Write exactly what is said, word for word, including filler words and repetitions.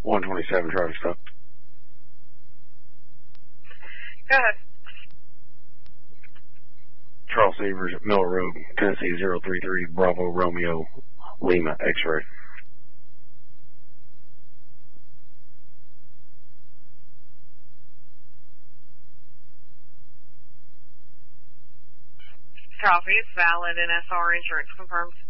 one twenty-seven traffic stop. Go ahead. Charles Severs at Miller Road, Tennessee zero three three, Bravo Romeo Lima X-ray. Copy. It's valid and S R insurance confirmed.